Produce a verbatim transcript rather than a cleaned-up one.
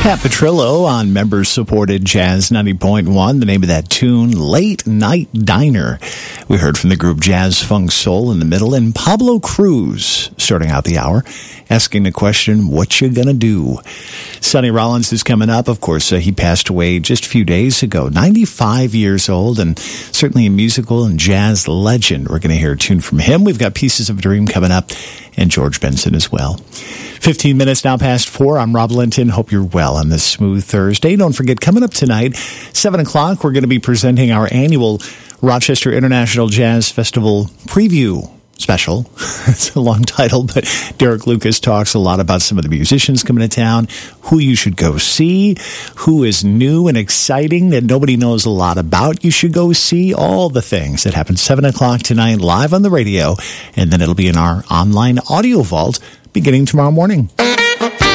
Pat Petrillo on members-supported Jazz ninety point one. The name of that tune, Late Night Diner. We heard from the group Jazz Funk Soul in the middle, and Pablo Cruz starting out the hour, asking the question, what you gonna do? Sonny Rollins is coming up. Of course, uh, he passed away just a few days ago, ninety-five years old, and certainly a musical and jazz legend. We're going to hear a tune from him. We've got Pieces of a Dream coming up, and George Benson as well. fifteen minutes now past four. I'm Rob Linton. Hope you're well on this smooth Thursday. Don't forget, coming up tonight, seven o'clock, we're going to be presenting our annual Rochester International Jazz Festival preview special. It's a long title, but Derek Lucas talks a lot about some of the musicians coming to town, who you should go see, who is new and exciting that nobody knows a lot about. You should go see all the things that happen seven o'clock tonight live on the radio, and then it'll be in our online audio vault beginning tomorrow morning.